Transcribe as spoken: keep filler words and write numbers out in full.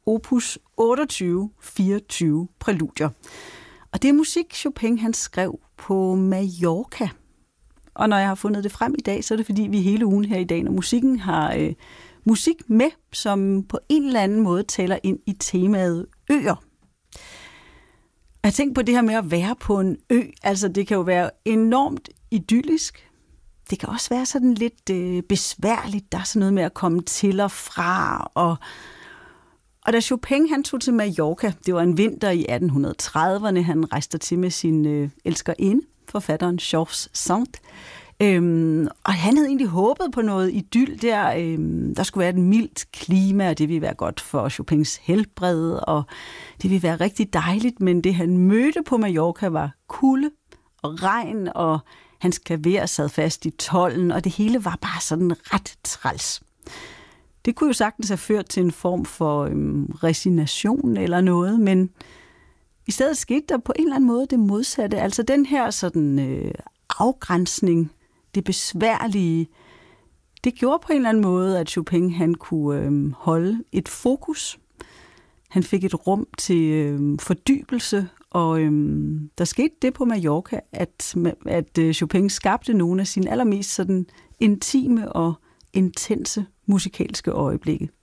opus otteogtyve fireogtyve præludier. Og det er musik, Chopin han skrev på Mallorca. Og når jeg har fundet det frem i dag, så er det fordi, vi hele ugen her i dag, når musikken har øh, musik med, som på en eller anden måde taler ind i temaet øer. Jeg tænker på det her med at være på en ø. Altså, det kan jo være enormt idyllisk. Det kan også være sådan lidt øh, besværligt. Der er sådan noget med at komme til og fra. Og, og da Chopin han tog til Mallorca, det var en vinter i atten trediverne, han rejste til med sin øh, elskerinde, forfatteren Georges Sand. Øhm, og han havde egentlig håbet på noget idyll der. Øhm, der skulle være et mildt klima, og det ville være godt for Chopins helbred, og det ville være rigtig dejligt, men det han mødte på Mallorca var kulde og regn, og hans klaver sad fast i tolden, og det hele var bare sådan ret træls. Det kunne jo sagtens have ført til en form for øhm, resignation eller noget, men i stedet skete der på en eller anden måde det modsatte. Altså den her sådan øh, afgrænsning, det besværlige, det gjorde på en eller anden måde, at Chopin han kunne øh, holde et fokus. Han fik et rum til øh, fordybelse, og øh, der skete det på Mallorca, at, at øh, Chopin skabte nogle af sine allermest sådan intime og intense musikalske øjeblikke.